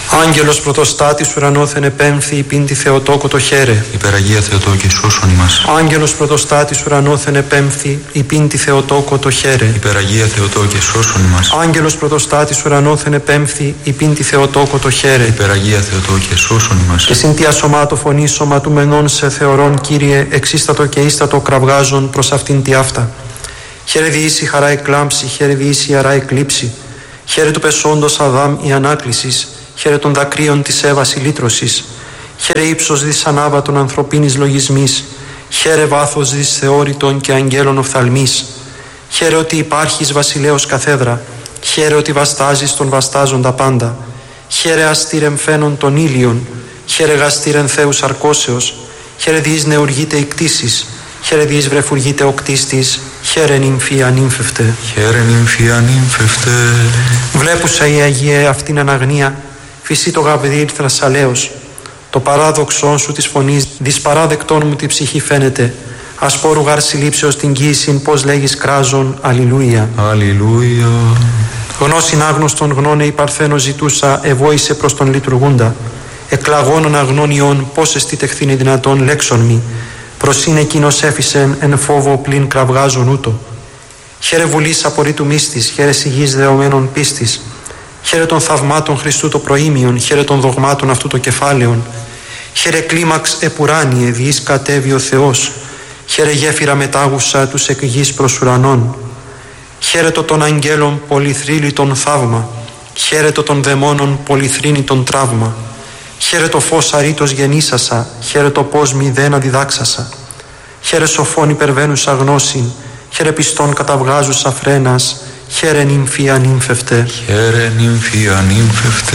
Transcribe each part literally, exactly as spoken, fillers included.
Άγγελος πρωτοστάτης ουρανόθεν επέμφθη υπήν τη Θεοτόκο το χαίρε. Υπεραγία Θεοτόκε σώσον ημάς. Άγγελος πρωτοστάτης ουρανόθεν επέμφθη υπήν τη Θεοτόκο το χαίρε. Υπεραγία Θεοτόκε σώσον ημάς. Άγγελος πρωτοστάτης ουρανόθεν επέμφθη υπήν τη Θεοτόκο το χαίρε. Υπεραγία Θεοτόκε σώσον ημάς. Και συν τι ασωμάτω φωνή σωματούμενον σε θεωρών, Κύριε, εξίστατο και ίστατο κραυγάζον προς αυτήν τη αυτά. Χαίρε διήσει χαρά εκλάμψη, χαίρε διήσει χαρά εκλείψη. Χαίρε του πεσόντος Αδάμ η ανάκλησης. Χαίρε των δακρύων της Εύας η λύτρωσης. Χαίρε ύψος δις ανάβατον ανθρωπίνης λογισμής. Χαίρε βάθος δις θεώρητον και αγγέλων οφθαλμής. Χαίρε ότι υπάρχεις βασιλέως καθέδρα. Χαίρε ότι βαστάζεις τον βαστάζοντα πάντα. Χαίρε αστήρεμ φαίνον των ήλιων. Χαίρε γαστήρεν Θεούς αρκώσεως. Χαίρε διείς νεουργείται η κτήσης. Χαίρε διείς βρεφουργείται ο κτίστης. Χαίρε νυμφή ανήμφευτε. Χαίρε νυμφή ανήμφευτε. Βλέπουσα η Αγία αυτήν αναγνία. Φυσί το Γαβριήλ θρασαλέως. Το παράδοξόν σου της φωνής δυσπαράδεκτόν μου τη ψυχή φαίνεται. Ασπόρου γάρ συλλήψεως την κοίησιν πως λέγεις κράζον. Αλληλούια. Αλληλούια. Γνώσιν άγνωστον γνώνε η παρθένο ζητούσα, ευόησε προς τον λειτουργούντα. Εκλαγώνων αγνώνιον πώς εστι τεχθήνε δυνατόν λέξον μη. Προσήν εκείνος έφυσεν εν φόβο πλην κραυγάζον ούτω. Χαίρε βουλής απορρίτου μίστης, χαίρε σιγής δεωμένων πίστης. Χαίρε των θαυμάτων Χριστού το προήμιον, χαίρε των δογμάτων αυτού το κεφάλαιον. Χαίρε κλίμαξ επουράνιε, διείς κατέβει ο Θεός. Χαίρε γέφυρα μετάγουσα τους εκ γης προς ουρανών. Χαίρετο των αγγέλων πολυθρύλιτον θαύμα. Χαίρετο των δαιμόνων πολυθρύνητον τραύμα. Χαίρετο φως αρήτως γεννήσασα, χαίρετο πώς μηδένα διδάξασα. Χαίρε σοφών υπερβαίνουσα γνώσιν, χαίρε πιστών καταβγάζουσα φρένας. Χαίρε νυμφή ανήμφευτε. Χαίρε νυμφή ανήμφευτε.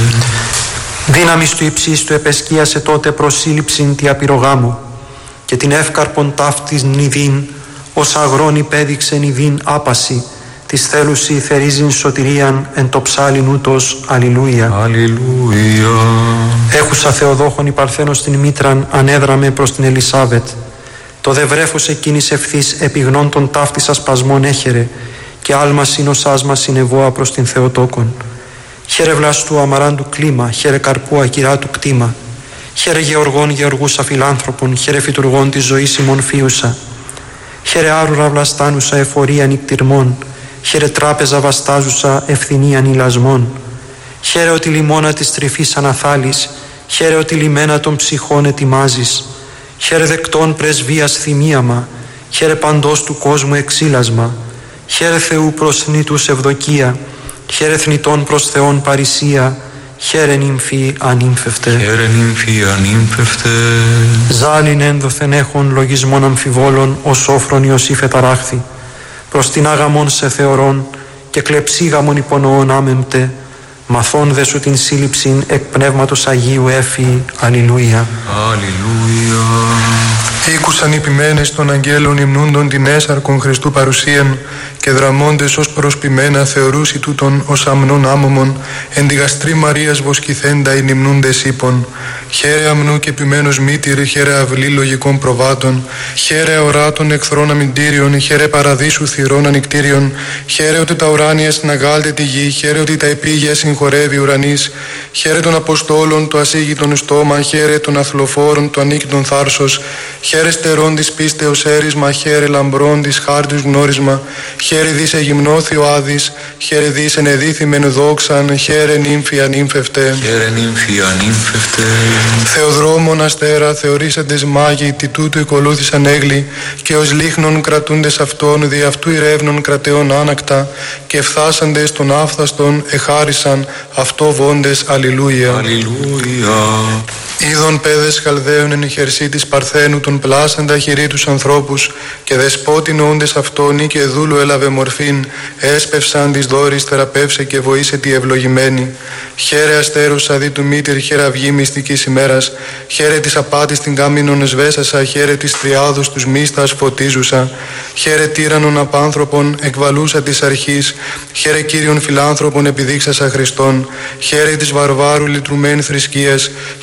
Δύναμις του υψής του επεσκίασε τότε προσύλληψην τη απειρογάμου. Και την εύκαρπον ταύτης νηδίν, ως αγρόν υπέδειξε νηδίν άπαση. Της θέλουσι θερίζειν σωτηρίαν εν το ψάλιν ούτως. Αλληλούια. Αλληλούια. Έχουσα Θεοδόχον η Παρθένος την μήτραν ανέδραμε προς την Ελισάβετ. Το δε βρέφος εκείνης ευθύς επιγνών των ταύτης ασπασμών έχερε. Και άλμα σύνοσάς συνεβόα προς την Θεοτόκον. Χαίρε βλαστού αμαράντου κλίμα, χαίρε καρπού ακυράτου κτήμα. Χαίρε γεωργών γεωργούσα φιλάνθρωπων, χαίρε φυτουργών της ζωής ημών φίουσα. Χαίρε άρουρα βλαστάνουσα εφορία νυκτυρμών, χαίρε τράπεζα βαστάζουσα ευθυνίαν ηλασμών. Χαίρε ότι λιμώνα της τρυφής αναθάλεις, χαίρε ότι λιμένα των ψυχών ετοιμάζεις. Χαίρε δεκτών πρεσβείας θυμίαμα, χαίρε παντός του κόσμου εξήλασμα. Χαίρε Θεού προς νήτους ευδοκία, χαίρε θνητών προς Θεόν παρησία. Χαίρε νυμφή ανήμφευτε. Χαίρε νυμφή ανήμφευτε. Ζάλιν ένδοθεν έχων λογισμών αμφιβόλων, ο σόφρον Ιωσήφ εταράχθη. Προς την άγαμον σε θεωρών και κλεψίγαμον υπονοών άμεμπτε. Μαθών δε σου την σύλληψην εκ πνεύματος Αγίου έφη. Αλληλούια. Αλληλούια. Ήκουσαν οι ποιμένες των αγγέλων υμνούντων την έσαρκον Χριστού παρουσίαν και δραμώντες ως προσπιμένα θεωρούσι τούτον ως αμνών άμωμον εν τη γαστρή Μαρίας βοσκηθέντα οι νυμνούντες ύπων. Χαίρε αμνού και ποιμένος μήτηρ, χαίρε αυλή λογικών προβάτων, χαίρε οράτων εχθρών αμυντήριων, χαίρε παραδείσου θυρών ανικτήριων, χαίρε ότι τα ουράνια συναγάλτε τη γη, χαίρε ότι τα επίγεια συγχωρεύει ουρανής, χαίρε των Αποστόλων το ασίγητον στόμα, χαίρε των αθλοφόρων το ανίκητον θάρσος, χαίρε στερών της πίστεως έρισμα, χαίρε λαμπρών της χάρτης γνώρισμα, χαίρε δις εγυμνώθη ο Άδης, χαίρε δις ενεδίθημεν δόξαν, χαίρε νύμφη ανήμφευτε. Χαίρε νύμφη ανήμφευτε. Θεοδρόμων αστέρα, θεωρήσαντες μάγοι, τι τούτου οικολούθησαν έγλοι, και ως λίχνων κρατούντες αυτών, δι' αυτού ηρεύνων κρατεών άνακτα, και φθάσαντες των άφθαστων εχάρισαν αυτό βόντες. Αλληλούια. Αλληλούια. Είδων πέδες Χαλδαίων εν χερσί της Παρθένου των πλάσαντα χειρί τους ανθρώπους, και δεσπότην όντες αυτόν ή και δούλου έλαβε μορφήν, έσπευσαν της δόρης θεραπεύσε και βοήσε τη ευλογημένη. Χαίρε αστέρουσα δι του μήτηρ, χαίρε αυγή μυστικής ημέρας, χαίρε της απάτης την κάμινον εσβέσασα, χαίρε της τριάδους τους μίστας φωτίζουσα, χαίρε τύραννον απάνθρωπον εκβαλούσα της αρχής, χαίρε Κύριον φιλάνθρωπον επιδείξασα Χριστόν, χαίρε της βαρβάρου λυτρουμένη θρησκείας, χαίρε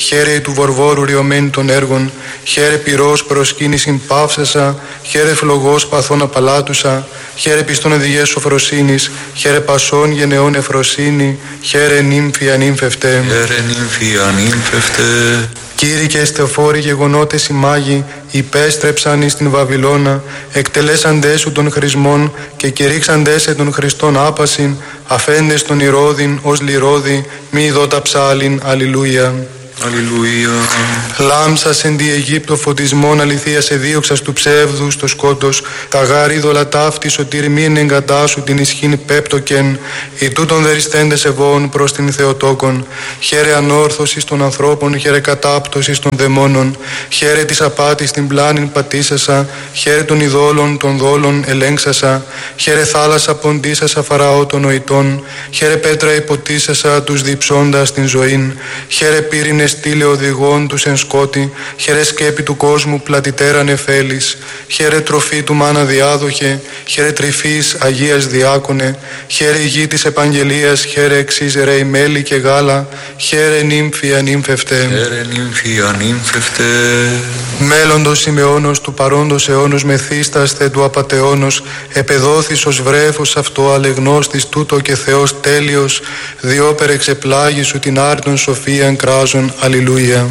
του βορβόρου ριωμένη των έργων, χαίρε πυρός προσκύνησιν παύσασα, χαίρε φλογός παθών απαλάτουσα, χαίρε πιστών οδηγίες σοφροσύνης, χαίρε πασών γενεών εφροσύνη, χαίρε νύμφη ανύμφευτε. Χαίρε νύμφη ανύμφευτε. Κύριοι και στεφόροι γεγονότες οι μάγοι, υπέστρεψαν εις την Βαβυλώνα, εκτελέσαντές σου των χρησμών και κηρύξαντές σε των Χριστών άπασιν, αφέντες των Ηρώδην ως λιρόδι, μη δότα ψάλιν, αλληλούια. Αλληλούια. Λάμψας εν τη Αιγύπτο φωτισμόν αληθείας εδίωξας του ψεύδου στο σκότος, τα γάρ είδωλα ταύτη σωτήρ μήν εγκατάσου την ισχύν πέπτοκεν, οι τούτων δεριστέντες ευών προς την Θεοτόκον. Χαίρε ανόρθωσης των ανθρώπων, χαίρε κατάπτωσης των δαιμόνων, χαίρε της απάτης την πλάνην πατήσασα, χαίρε των ειδόλων των δόλων ελέγξασα, χαίρε θάλασσα ποντίσασα φαραώ των νοητών, χαίρε πέτρα υποτίσασα τους διψώντας την ζωήν, χαίρε πύρινε στήλε οδηγών τους εν σκότη, χαίρε σκέπη του κόσμου πλατητέρα νεφέλης, χαίρε τροφή του μάνα διάδοχε, χαίρε τρυφής Αγίας διάκονε, χαίρε γη της επαγγελίας, χαίρε εξής ρεϊ μέλι και γάλα, χαίρε νύμφη ανύμφευτε. Χαίρε νύμφη ανύμφευτε. Μέλλοντος ημεώνος του παρόντος αιώνος μεθύσταστε του απατεώνος, επεδόθης ως βρέφος αυτό αλεγνώστης τούτο και Θεός τέλειος, διόπερ εξεπλάγει σου την άρτον σοφίαν κράζον. Αλληλούια.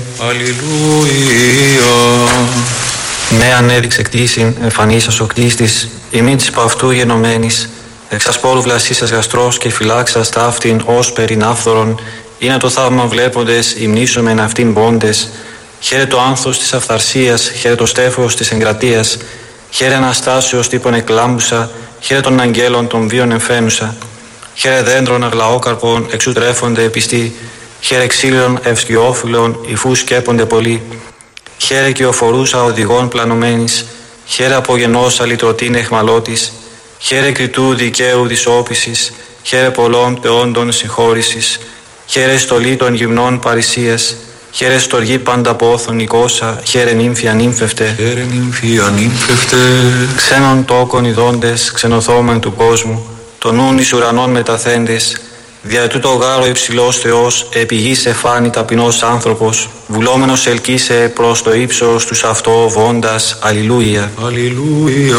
Αλληλούια. Ναι, ανέδειξε κτήσιν, εμφανίσας ο κτίστης, ημί της παυτού γενομένης, εξ ασπόρου βλασίσας γαστρός και φυλάξας ταύτην ως περινάφθορον, είναι το θαύμα βλέποντες, υμνήσομεν αυτήν πόντες. Χαίρε το άνθος της αυθαρσίας, χαίρε το στέφος της εγκρατείας, χαίρε Αναστάσεως τύπων εκλάμπουσα, χαίρε των αγγέλων των βίων εμφαίνουσα, χαίρε δέντρων αγλαόκαρπων εξού τρέφονται πιστοί, χαίρε ξύλων ευσκιόφυλλων υφού σκέπονται πολλοί, χαίρε και οφορούσα οδηγών πλανωμένης, χαίρε απογενός αλυτρωτήν εχμαλώτης, χαίρε κριτού δικαίου της όπισης, χαίρε πολλών πτεόντων συγχώρησης, χαίρε στολή των γυμνών παρησίας, χαίρε στοργή πάντα πόθων οικόσα, χαίρε νύμφη ανύμφευτε. Χαίρε νύμφη ανύμφευτε. Ξένων τόκων ειδώντες, ξενοθόμεν του κόσμου, των νουν εις ουρανών μεταθέντες, δια τούτο γάρο υψηλός Θεός, επί γης εφάνει ταπεινός άνθρωπος, βουλόμενος ελκύσε προς το ύψος τους αυτό βόντας. Αλληλούια. Αλληλούια.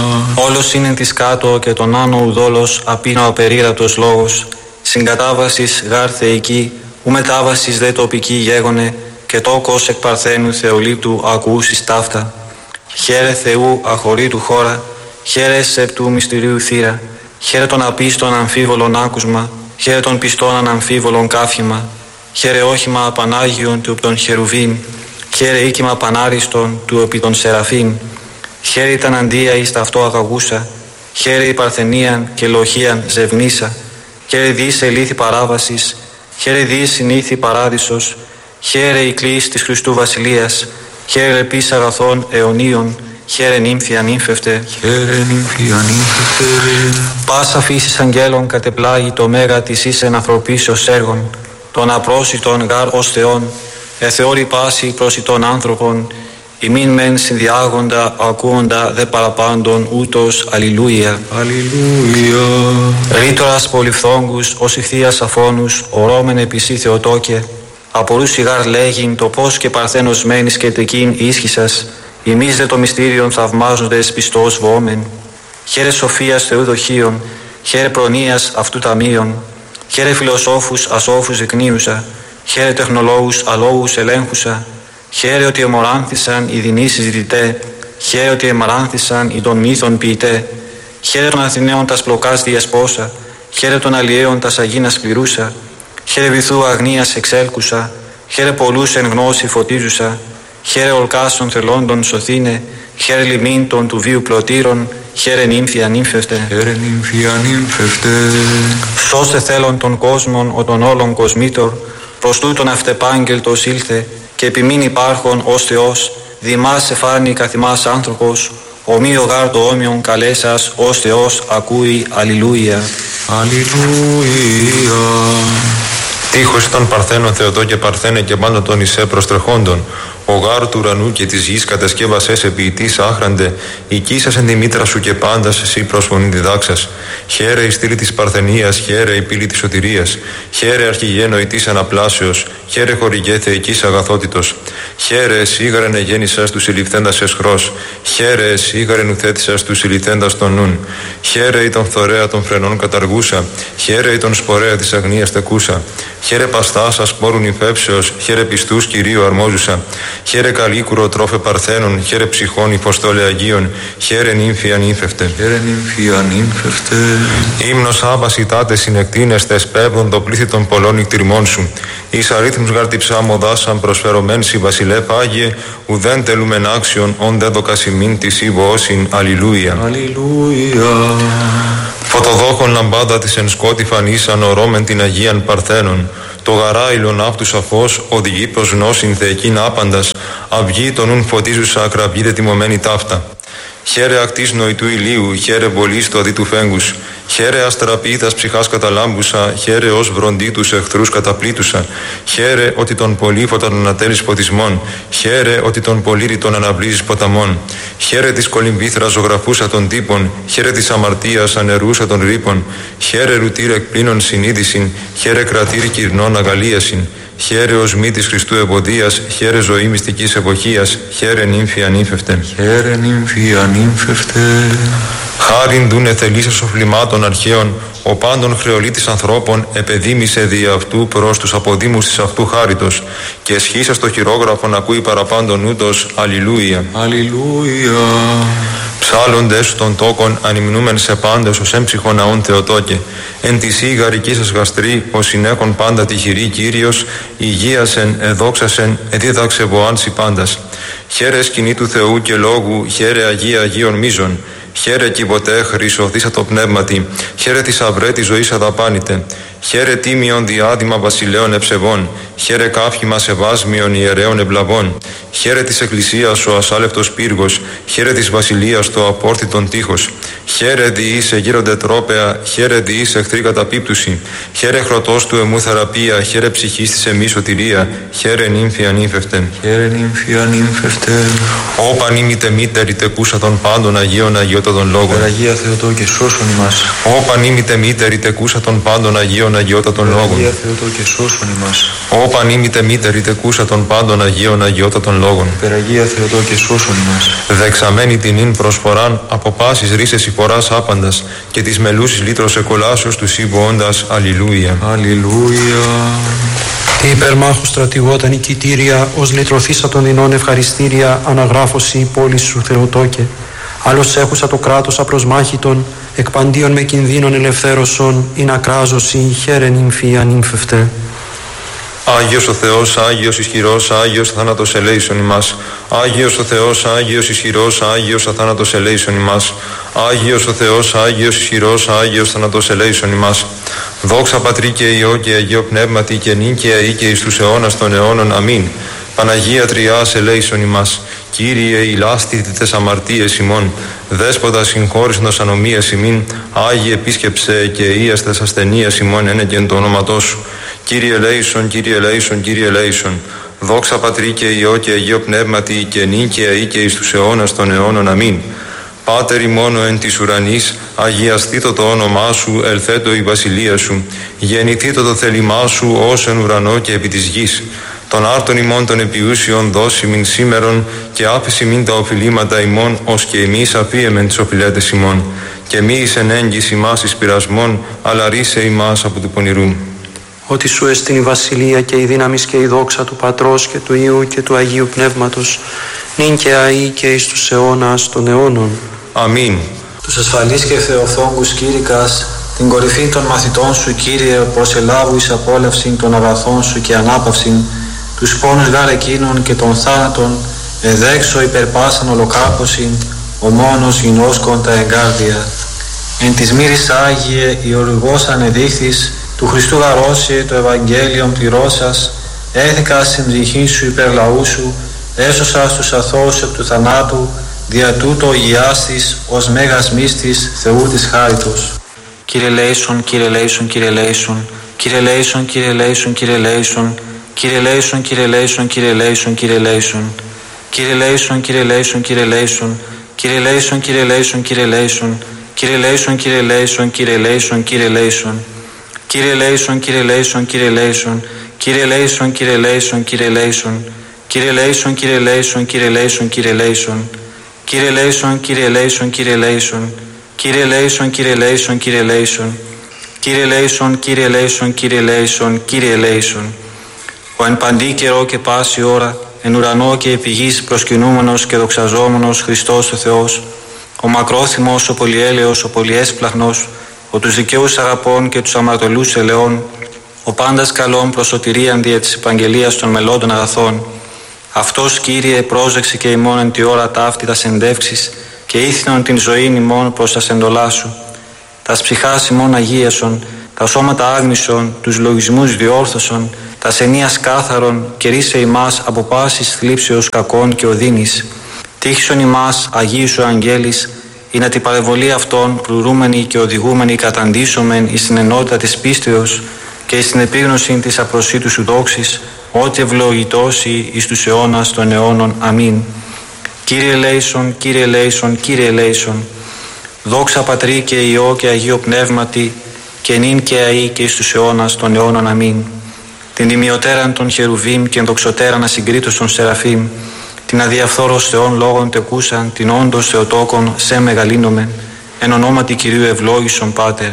Όλος είναι της κάτω και τον άνω ουδόλος απίνω απερίγραπτος λόγος, συγκατάβασης γάρ θεϊκή, ου μετάβασης δε τοπική γέγονε, και τόκος εκ παρθένου θεολήπτου ακούσεις ταύτα. Χαίρε Θεού αχωρήτου χώρα, χαίρε σεπτού μυστηρίου θύρα, χαίρε των απίστων αμφίβολων άκουσμα, χαίρε των πιστών αναμφίβολων κάφημα, χαίρε όχημα απανάγιον του των χερουβίμ, χαίρε οίκημα πανάριστον του επί των σεραφείμ, χαίρε ήταν αντία εις ταυτό αγαγούσα, χαίρε η παρθενίαν και λοχίαν ζευνίσα, χαίρε δις ελήθη παράβασης, χαίρε δις συνήθη παράδεισος, χαίρε η κλής της Χριστού Βασιλείας, χαίρε επίσης αγαθών αιωνίων, χαίρε νύμφη ανύμφευτε. Χαίρε νύμφη ανύμφευτε. Πάσα φύσης αγγέλων κατεπλάγει το μέγα της εις εν ανθρωπίσεως έργων, των απρόσιτων γάρ ως Θεών, εθεώρη πάση προσιτών άνθρωπων, ημίν μεν συνδιάγοντα ακούοντα δε παραπάντων ούτως. Αλληλούια. Αλληλούια. Ρήτορας πολυφθόγκους ως ηχθείας αφώνους, ορώμεν επισή Θεοτόκε, απορούσι γάρ λέγειν το πώς και παρθένος μένεις και τεκίν ίσχυσας, ημείς δε το μυστήριον θαυμάζοντες πιστός βόμεν. Χαίρε σοφίας Θεού δοχείων, χαίρε προνοίας αυτού ταμείων, χαίρε φιλοσόφους ασόφους εκνίουσα, χαίρε τεχνολόγους αλόγους ελέγχουσα, χαίρε ότι εμοράνθησαν οι δεινοί συζητητέ, χαίρε ότι εμαράνθησαν οι των μύθων ποιητέ, χαίρε των Αθηναίων τας πλοκάς διασπόσα, χαίρε των αλλιέων τας αγίνας πληρούσα, χαίρε βυθού αγνίας εξέλκουσα, χαίρε πολλούς εν γνώση φωτίζουσα, χαίρε ολκάσων θελώντων σωθήνε, χαίρε λιμήν των του βίου πλωτήρων, χαίρε νύμφη ανύμφευτε. Χαίρε νύμφη ανύμφευτε. Σώστε θέλων των κόσμων ο των όλων κοσμήτωρ, προς τούτον αυτεπάγγελτος ήλθε, και επιμήν υπάρχον ως Θεός, δημάς εφάνει καθημάς άνθρωπος, ομοίο γάρ το όμοιον καλέσας ως Θεός ακούει. Αλληλούια. Αλληλούια. Τείχος ήταν παρθένον Θεοτό και παρθένε και πάντα τον Ισέ προστρεχόντων. Ο γάρ του ουρανού και της γης κατασκεύασες επιητής άχραντε, οικίσας εν τη μήτρα σου και πάντας εσύ προσφωνήν διδάξας. Χαίρε η στήλη της Παρθενίας, χαίρε η πύλη της σωτηρίας, χαίρε αρχηγέ νοητής αναπλάσεως, χαίρε χορηγέ θεϊκής αγαθότητος. Χαίρε σίγαρεν εγέννησας του συλληφθέντας εσχρός, χαίρε σίγαρεν ουθέτησας του συλληφθέντας των νουν. Χαίρε η τον φθορέα των φρενών καταργούσα, χαίρε η τον σπορέα της αγνίας τεκούσα. Χαίρε παστάσα σπόρουν υφέψεως, χαίρε πιστούς Κυρίου αρμόζουσα. Χαίρε καλίκουρο τρόφε παρθένων, χαίρε ψυχών υποστόλε Αγίων, χαίρε νύμφη ανύμφευτε. Χαίρε νύμφη ανύμφευτε. Ύμνος άπασιτάτε συνεκτείνεστε σπέβδον το πλήθη των πολλών νυχτηρμών σου. Εις αρίθμους γαρτιψά μοδάσαν προσφερωμέν σι βασιλεύ Άγιε, ουδέν τελούμεν άξιον, ον δε δοκασιμήν της ύβοόσιν. Αλληλούια. Αλληλούια. Φωτοδόχων λαμπάδα της εν σκότη φανήσαν ορόμεν την Αγίαν Παρθένων. Το γαράιλον αυτού σαφώς οδηγεί προς γνώσιν θεϊκήν άπαντας, αυγή τον ουν φωτίζουσα ακραβγείτε τιμωμένη ταύτα. Χαίρε ακτής νοητού ηλίου, χαίρε βολής του αδίτου φέγγους, χαίρε αστραπίδας ψυχάς καταλάμπουσα, χαίρε ως βροντί τους εχθρούς καταπλήτουσα, χαίρε ότι τον πολύφωταν ανατέλεις ποτισμών, χαίρε ότι τον πολύρητον αναβλύζεις ποταμών, χαίρε της κολυμβήθρας ζωγραφούσα των τύπων, χαίρε της αμαρτίας ανερούσα των ρήπων, χαίρε ρουτήρ εκπλήνων συνείδησιν, χαίρε κρατήρ κυρνών αγαλίασιν. Χαίρε ως μη της Χριστού ευωδίας, χαίρε ζωή μυστικής εποχίας, χαίρε νύμφη ανύμφευτε. Χαίρε νύμφη ανύμφευτε. Χάριν δούνε θελήσεως οφλημάτων αρχαίων, ο πάντων χρεολίτης ανθρώπων επεδίμησε δι' αυτού προς τους αποδήμους της αυτού χάριτος, και εσχίσα στο χειρόγραφον ακούει παραπάντων ούτως. Αλληλούια. Αλληλούια. Ψάλλοντες σου των τόκων ανυμνούμεν σε πάντες ως έμψυχον ναόν Θεοτόκε. Εν τη σή γαρική σας γαστρή, ως συνέχον πάντα τυχηρή Κύριος, υγείασεν, εδόξασεν, εδίδαξε βοάνσι πάντας. Χαίρε σκηνή του Θεού και λόγου, χαίρε Αγία Αγίων μίζων. Χαίρε κυβωτέ χρυσοθήσα το πνεύματι, χαίρε της αυρέ της ζωής αδαπάνητε. Χαίρε τίμιον διάδημα βασιλέων εψεβών, χαίρε κάφημα σεβάσμιον ιερέων ευλαβών. Χαίρε της εκκλησίας ο ασάλευτος πύργος, χαίρε της βασιλείας το απόρθητον τείχος. Χαίρε διείσαι γύρονται τρόπεα, χαίρε διείσαι εχθρή καταπίπτουση. Χαίρε χρωτός του εμού θεραπεία, χαίρε ψυχής της εμεί σωτηρία, χαίρε νύμφη ανύμφευτε. Χαίρε νύμφη ανύμφευτε. Ω πανήμητε μήτερη τεκούσα των πάντων Αγίων Αγιότατων λόγων. Περαγία Θεοτό και σώσον ημάς. Ω πανήμητε μήτερη τεκούσα των πάντων Αγίων Αγιότατων λόγων. Περαγία Θεοτό και σώσον ημάς. Ω πανήμητε μήτερη τεκούσα των πάντων Αγίων Αγιότατων λόγων. Περαγία Θεοτό και σώσον ημάς. Δεξαμένη την ίν προσφοράν από πάσης ρίσες φοράς άπαντας, και της μελούσης λύτρος εκολάσεως του σύμβοοντας. Αλληλούια. Αλληλούια. Τι υπερμάχου στρατηγότα νικητήρια, ως λυτρωθήσα των δεινών ευχαριστήρια, αναγράφωση η πόλη σου Θεοτόκε. Άλλος έχουσα το κράτος απροσμάχητον, εκπαντίον με κινδύνων ελευθέρωσον, ή να κράζωση, χαίρε νύμφη ανύμφευτε. Άγιος ο Θεός, Άγιος ισχυρός, Άγιος θάνατος ελέησον ημάς. Άγιος ο Θεός, Άγιος ισχυρός, Άγιος αθάνατος ελέησον ημάς. Άγιος ο Θεός, Άγιος ισχυρός, Άγιος θάνατος ελέησον ημάς. Δόξα Πατρί και Υιό και Αγίο Πνεύματι και νυν και αεί και εις τους αιώνας των αιώνων. Αμήν. Παναγία Τριάς ελέησον ημάς. Κύριε ηλάστητη τες αμαρτίες ημών, Δέσποτα συγχώρησντος ανομίες ημίν, Άγιε επίσκεψε και ίας τες ασθενείες ημών ένεκεν το όνοματό σου. Κύριε ελέησον, Κύριε ελέησον, Κύριε ελέησον. Δόξα Πατρί και Υιό και Αγίο Πνεύματι και νυν και αεί και εις τους αιώνας των αιώνων. Αμήν. Πάτερ ημώνο εν της ουρανής, αγιαστήτω το όνομά σου, ελθέτω η βασιλεία σου, γεννηθήτω το θέλημά σου ως εν ουρανό και επί της γης. Των άρτων ημών των επιούσιων δώσει μην σήμερον, και άφηση μην τα οφειλήματα ημών, ως και εμείς αφίεμεν τις οφειλέτες ημών. Και μη εις εν έγκυς ημάς εις πειρασμών, αλλά ρίσε ημάς από του πονηρού. Ότι σου εστιν η βασιλεία και η δύναμις και η δόξα του Πατρός και του Υιού και του Αγίου Πνεύματος, νυν και αεί και εις τους αιώνας των αιώνων. Αμήν. Τους ασφαλείς και θεοφθόγκους κήρυκας, την κορυφή των μαθητών σου, Κύριε, προσελάβου εις απόλαυσιν των αγαθών σου και ανάπαυσιν, τους πόνους γάρ εκείνων και των θάνατων, εδέξω υπερπάσαν ολοκάρπωσιν, ο μόνος γινώσκον τα εγκάρδια. Εν της μύρης Άγιε, η οργός ανεδείχθης, του Χριστού γαρώσει το Ευαγγέλιον πληρώσας, έθηκας στην ψυχή σου υπέρ λαού σου, έσωσας τους αθώους εκ του θανάτου, δια τούτο υγιάστης ως μέγας μύστης Θεού της χάριτος. Κύριε ελέησον, Κύριε ελέησον, Κύριε ελέησον, Κύριε ελέησον, Κύριε ελέησον, Κύριε ελέησον, Κύριε ελέησον, Κύριε ελέησον, Κύριε ελέησον, Κύριε ελέησον. Κύριε ελέησον, Κύριε ελέησον, Κύριε ελέησον. Κύριε ελέησον, Κύριε ελέησον, Κύριε ελέησον. Κύριε ελέησον, Κύριε ελέησον, Κύριε ελέησον, Κύριε ελέησον. Κύριε ελέησον, Κύριε ελέησον, Κύριε ελέησον. Κύριε ελέησον, Κύριε ελέησον, Κύριε ελέησον. Κύριε ελέησον, Κύριε ελέησον, Κύριε ελέησον, Κύριε ελέησον. Κύριε ελέησον, Κύριε ελέησον, Κύριε ελέησον. Κύριε ελέησον, Κύριε ελέησον, Κύριε ελέησον. Κύριε ελέησον, Κύριε ελέησον, Κύριε ελέησον, Κύριε ελέησον. Ο εν παντή καιρό και πάση ώρα, εν ουρανό και επί γης προσκυνούμενος και δοξαζόμενος Χριστός ο Θεός, ο μακρόθυμος, ο πολυέλεος, ο πολυέσπλαχνος, ο τους δικαίους αγαπών και τους αμαρτωλούς ελεών, ο πάντας καλών προς σωτηρίαν δια της επαγγελίας των μελώντων αγαθών. Αυτός, Κύριε, πρόσεξε και ημών εν τη ώρα ταύτη τα συνδεύξεις και ήθινον την ζωήν ημών προς τα σεντολά σου. Τας ψυχάς ημών αγίασον, τα σώματα άγνησον, τους λογισμούς διόρθωσον, τα ενίας κάθαρον και ρίσε ημάς από πάσης θλίψεως κακών και οδύνης. Τύχησον ημάς, Αγίου σου αγγέλης, ή να την παρεμβολή αυτών πλουρούμενοι και οδηγούμενοι καταντήσομεν εις την ενότητα της πίστεως και εις την επίγνωση της απροσίτου σου δόξης, ότι ευλογητώσει εις τους αιώνας των αιώνων. Αμήν. Κύριε ελέησον, Κύριε ελέησον, Κύριε ελέησον. Δόξα Πατρί και Υιό και Αγίο Πνεύματι, και νυν και αεί και εις τους αιώνας των αιώνων. Αμήν. Την τιμιωτέραν των χερουβίμ και ενδοξωτέραν ασυγκρίτως των σεραφείμ, την αδιαφθόρος Θεών λόγων τεκούσαν, την όντως Θεοτόκον σε μεγαλύνομεν, εν ονόματι Κυρίου ευλόγησον Πάτερ.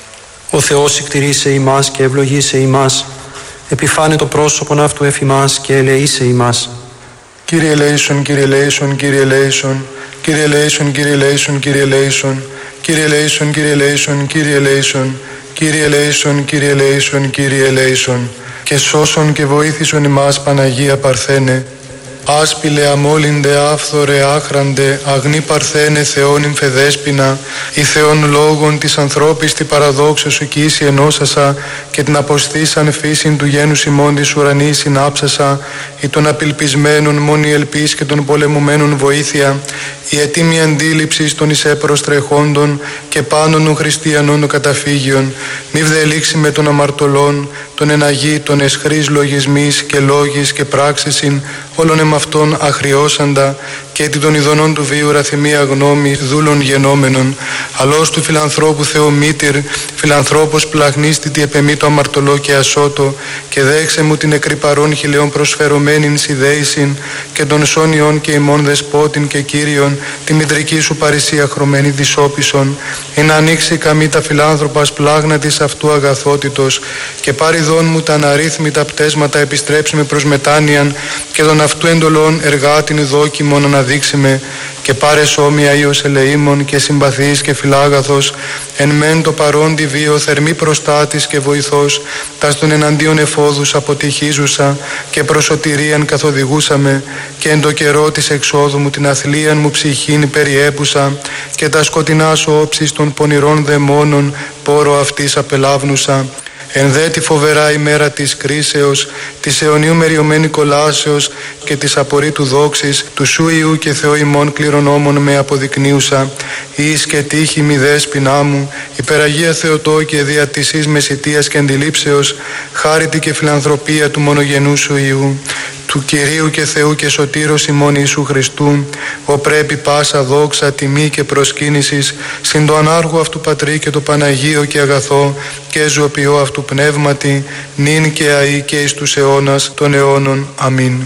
Ο Θεός εκτηρήσε ημάς και ευλογήσε ημάς, επιφάνε το πρόσωπον αυτού εφ' ημάς και ελεήσε ημάς. Κύριε ελέησον, Κύριε ελέησον, Κύριε ελέησον, Κύριε ελέησον, Κύριε ελέησον, Κύριε ελέησον, Κύριε ελέησον, Κύριε ελέησον, Κύριε ελέησον, Κύριε ελέησον, Κύριε ελέησον, Κύριε ελέησον, και σώσον και βοήθησον ημάς Παναγία Παρθένε, άσπηλε αμόλυντε άφθορε άχραντε αγνή Παρθένε Θεόν ημφεδέσποινα, η Θεόν λόγων της ανθρώπης τη παραδόξα σου κοίηση ενώσασα και την αποστήσαν φύσιν του γένους ημών της ουρανής συνάψασα, ή των απελπισμένων μόνη ελπίς και των πολεμουμένων βοήθεια, η ετοίμη αντίληψη των εις επροστρεχόντων και πάνων των χριστιανών των καταφύγιων, μη βδελήξει με των αμαρτωλών, των εναγή, των εσχρής λογισμής και λόγης και πράξεσιν, όλων εμαυτών αχριώσαντα, και έτι των ειδονών του βίου ραθυμία γνώμη, δούλων γενόμενων, αλός του φιλανθρώπου Θεομήτηρ, φιλανθρώπος πλαγνίστητη επεμή το αμαρτωλό και ασώτο, και δέξε μου την εκρυπαρών χιλιών προσφερωμένην σιδέησιν, και των σόνιων και ημών δεσπότην και κύριον, τη μητρική σου παρησία χρωμένη δυσόπισον, ή να ανοίξει καμή τα φιλάνθρωπας πλάγνα της αυτού αγαθότητος, και πάρει δόν μου τα αναρρύθμιτα πτέσματα επιστρέψει προς μετάνοιαν, και των αυτού εντολών εργάτην δόκιμον αναδείξει με, και πάρε σώμια Υιός ελεήμων και συμπαθής και φιλάγαθος, εν μεν το παρόν τη βίο θερμή προστάτης και βοηθός, τας των εναντίον εφόδους αποτυχίζουσα και προσωτηρίαν καθοδηγούσαμε, και εν το καιρό της εξόδου μου την αθλίαν μου ψυχήν περιέπουσα, και τα σκοτεινά σου όψεις των πονηρών δαιμόνων πόρο αυτής απελάβνουσα. Εν δε τη φοβερά ημέρα της κρίσεως, της αιωνίου μεριωμένη κολάσεως και της απορρίτου δόξης, του σου Υιού και Θεό ημών κληρονόμων με αποδεικνύουσα, εις και τύχη μη δέσποινά μου, υπεραγία Θεοτό και δια της εις μεσητείας και αντιλήψεως, χάριτη και φιλανθρωπία του μονογενού σου Υιού, του Κυρίου και Θεού και Σωτήρος ημών Ιησού Χριστού, ο πρέπει πάσα δόξα, τιμή και προσκύνησης, συν το ανάρχο αυτού Πατρί και το Παναγίο και αγαθό και ζωοποιό αυτού πνεύματι, νυν και αεί και εις τους αιώνας των αιώνων. Αμήν.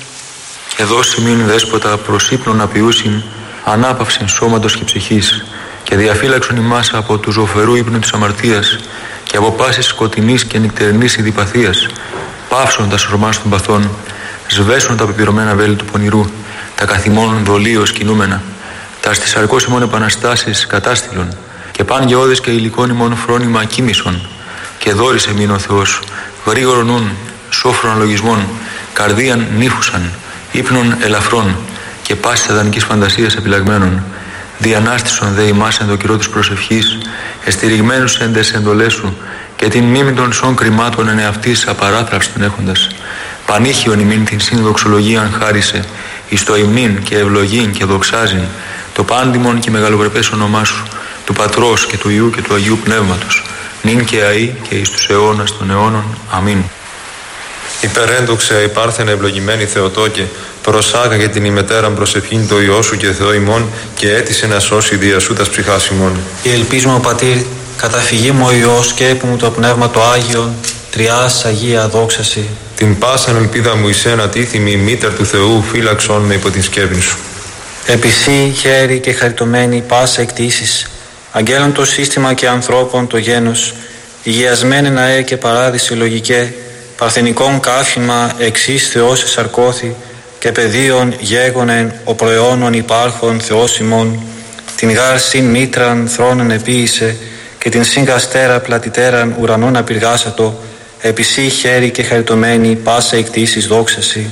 Εδώσει μην δέσποτα προς ύπνον απειούσιν, ανάπαυσιν σώματος και ψυχής, και διαφύλαξον ημάς από του ζωφερού ύπνου της αμαρτίας και από πάσης σκοτεινής και νυχτερινής ειδιπαθίας, πάυσον τα σωρμάς των παθών, σβέσουν τα πεπειρωμένα βέλη του πονηρού, τα καθημόνων δολίως κινούμενα, τα στις αρκός ημών επαναστάσεις κατάστηλον, και παν γεώδες και υλικών ημών φρόνημα κοίμησον, και δόρισε μην ο Θεός, γρήγορον νουν, σόφρον λογισμών, καρδίαν νύφουσαν, ύπνων ελαφρών, και πάσης σατανικής φαντασίας επιλαγμένων, διανάστησον δε ημάς εν το καιρό της προσευχής, εστηριγμένους εν τες εντολές σου, και την μνήμη των σών κρυμάτων εν εαυτής απαράθραυστον έχοντας. Πανήχιον ημίν την συνδοξολογίαν χάρισε, εις το υμνήν και ευλογήν και δοξάζειν, το πάντιμον και μεγαλοπρεπές όνομά σου, του Πατρός και του Υιού και του Αγίου Πνεύματος, νυν και αεί και εις τους αιώνας των αιώνων. Αμήν. Υπερέντοξε υπάρθενε ευλογημένη Θεοτόκε, προσάγαγε την ημετέραν προσευχήν το Υιό σου και Θεό ημών και έτησε να σώσει δια σου τας ψυχάς ημών. Και ελπίζουμε, Πατήρ, καταφυγή μου ο Υιός και έπου μου το Πνεύμα το Άγιον, Τριάς Αγία δόξαση. Την πάσαν ελπίδα μου εις ένα τίθιμη, μήτερ του Θεού, φύλαξον με υπό την σκέπην σου. Επισύ, χέρι και χαριτωμένη πάσα εκτίσεις, αγγέλων το σύστημα και ανθρώπων το γένος, υγειασμένε ναέ και παράδειση λογικέ, παρθενικών κάφημα εξής Θεός εσαρκώθη, και πεδίων γέγονεν ο προαιώνων υπάρχων Θεός ημών, την γάρ συν μήτραν θρόνεν επίησε, και την συν καστέρα πλατιτέραν ουρανών απειργάσατο, επισύ χέρι και χαριτωμένη πάσα εκτίσεις δόξαση.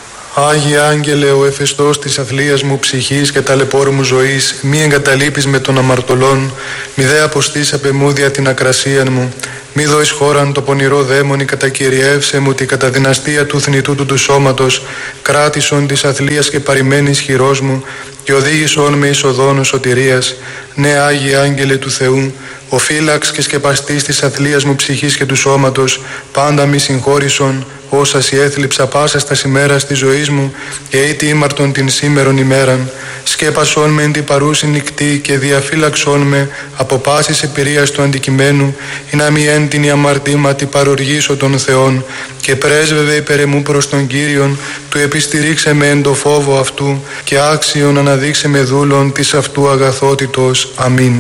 Άγιε Άγγελε, ο εφεστός της αθλίας μου ψυχής και ταλαιπώρου μου ζωής, μη εγκαταλείπεις με των αμαρτωλών, μη δε αποστείς απεμούδια την ακρασίαν μου, μη δω εις χώραν το πονηρό δαίμονι, κατακυριεύσε μου τη καταδυναστία του θνητού του του σώματος, κράτησον της αθλίας και παρημένης χειρός μου, και οδήγησον με εις οδόν σωτηρίας. Ναι, Άγιε Άγγελε του Θεού, ο φύλαξ και σκεπαστής της αθλίας μου ψυχής και του σώματος, πάντα μη συγχώρησον, όσα σι έθλιψα πάσας τας ημέρας της ζωής μου, και ήτι ήμαρτον την σήμερον ημέραν. Σκέπασον με εν την παρούση νυχτή και διαφύλαξον με από πάσης επηρείας του αντικειμένου, ή να μη εν την αμαρτήματι παροργήσω των Θεών, και πρέσβευε υπέρ εμού προς τον Κύριον, του επιστηρίξε με εν το φόβο αυτού, και άξιον αναδείξε με δούλον της αυτού αγαθότητος. Αμήν.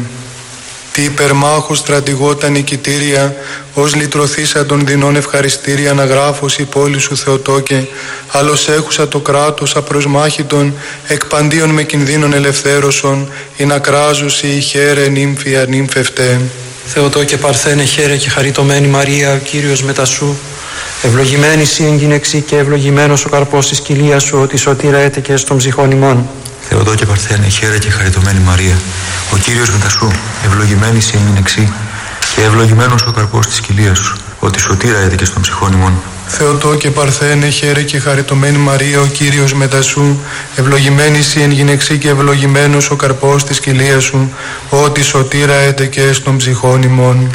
Τι υπερμάχου στρατηγό τα νικητήρια, ως λυτρωθήσα των δεινών ευχαριστήρια αναγράφος η πόλη σου Θεοτόκε, άλλος έχουσα το κράτος απροσμάχητον, εκπαντίον με κινδύνων ελευθέρωσον, ή να κράζουσι η χαίρε νύμφια νύμφευτέ. Θεοτόκε Παρθένε, χαίρε και χαριτωμένη Μαρία, ο Κύριος μετά σου, ευλογημένη σύ εν γυναιξή και ευλογημένος ο καρπός της κοιλίας σου, ότι σωτήρα έτεκε στον ψυχών ημών. Θεοτόκε Παρθένε, χαίρε και χαριτωμένη Μαρία, ο Κύριος μετά σου, ευλογημένη σύ εν γυναιξή και ευλογημένος ο καρπός της κοιλίας σου, ότι σωτήρα έτεκε στον ψυχών ημών. Θεοτόκε Παρθένε, χαίρε και χαριτωμένη Μαρία, ο Κύριος μετά σου, ευλογημένη σύ εν γυναιξή και ευλογημένος ο καρπός της κοιλίας σου, ότι σωτήρα έτεκε στον ψυχών ημών.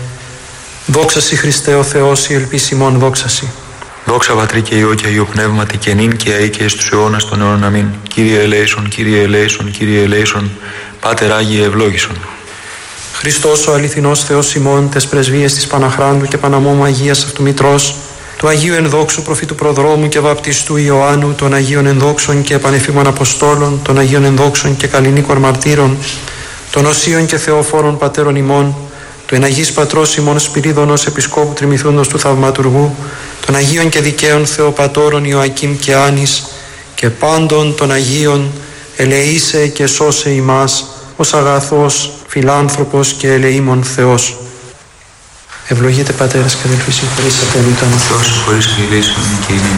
Δόξα σοι Χριστέ ο Θεός, η ελπίς ημών δόξα σοι. Δόξα Πατρί και Υιό και Αγίο Πνεύματι και νυν και αεί και στους αιώνας των αιώνων. Αμήν. Κύριε ελέησον, Κύριε ελέησον, Κύριε ελέησον, Πάτερ Άγιε ευλόγησον. Χριστός ο αληθινός Θεός ημών, τες πρεσβείες της Παναχράντου και Παναμόμου Αγίας αυτού Μητρός, του Αγίου Ενδόξου Προφήτου Προδρόμου και Βαπτιστού Ιωάννου, των Αγίων Ενδόξων και Επανεφήμων Αποστόλων, των Αγίων Ενδόξων και Καλλινίκων Μαρτύρων, των Οσίων και Θεοφόρων Πατέρων ημών, του Εναγής Πατρός ημών Σπυρίδωνος Επισκόπου Τριμηθούντος του Θαυματουργού, των Αγίων και Δικαίων Θεοπατώρων Ιωακήμ και Άνης, και πάντων των Αγίων, ελεήσε και σώσε ημάς, ως αγαθός, φιλάνθρωπος και ελεήμων Θεός. Ευλογείτε Πατέρας και αδελφοί, συγχωρήσατε εμήτων ο Θεός. Χωρίς ηλίσον και ημί.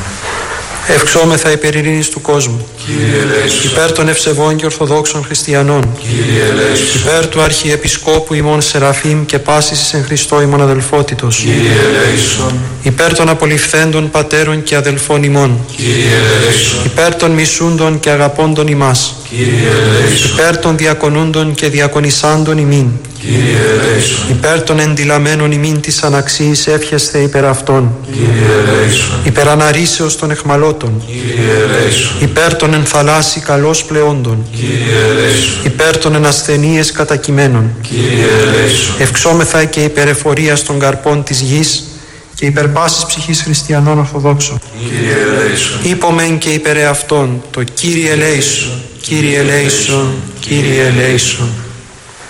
Ευξόμεθα υπέρ ειρήνης του κόσμου. Κύριε ελέησον. Υπέρ των ευσεβών και ορθοδόξων χριστιανών. Κύριε ελέησον. Υπέρ του Αρχιεπισκόπου ημών Σεραφείμ και πάσης εν Χριστώ ημών αδελφότητος. Κύριε ελέησον. Υπέρ των απολυφθέντων πατέρων και αδελφών ημών. Κύριε ελέησον. Υπέρ των μισούντων και αγαπώντων ημάς. Κύριε ελέησον. Υπέρ των διακονούντων και διακονισάντων ημίν. Κύριε ελέησον. Υπέρ των εντυλαμένων ημίν της αναξίης εύχεσθε υπέρ αυτών. Κύριε ελέησον. Υπέρ αναρρήσεως των εχμαλώτων. Κύριε ελέησον. Υπέρ των εν θαλάσσι καλώς πλεόντων. Κύριε ελέησον. Υπέρ των εν ασθενείες κατακειμένων. Κύριε ελέησον. Ευξόμεθα και υπέρ εφορίας των καρπών της γης και υπέρ πάσης ψυχής χριστιανών ορθοδόξων. Κύριε ελέησον. Είπομεν και υπέρ εαυτών το Κύριε ελέησον, Κύριε ελέησον, Κύριε ελέησον.